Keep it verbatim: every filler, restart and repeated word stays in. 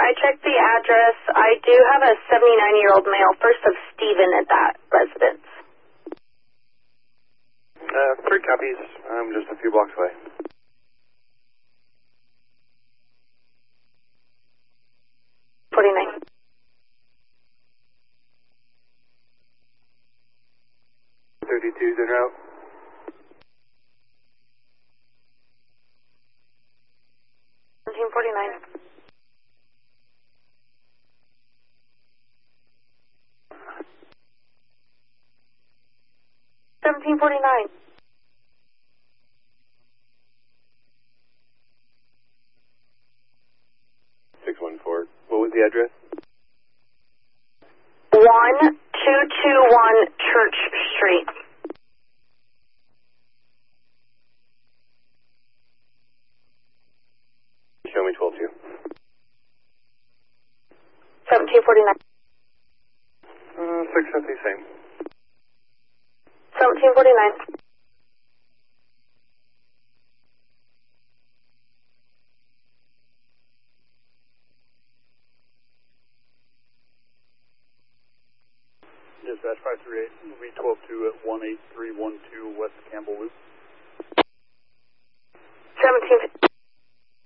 I checked the address. I do have a seventy-nine-year-old male, first of Stephen, at that residence. Uh, three copies. I'm just a few blocks away. forty-nine. thirty-two's en route. seventeen forty-nine. seventeen forty-nine. six one four. What was the address? one two two one Church Street. Show me twelve two. seventeen forty-nine. Uh, six fifty, same. seventeen forty-nine. Dispatch five three eight, V twelve two at one eight three one two West Campbell Loop. seventeen.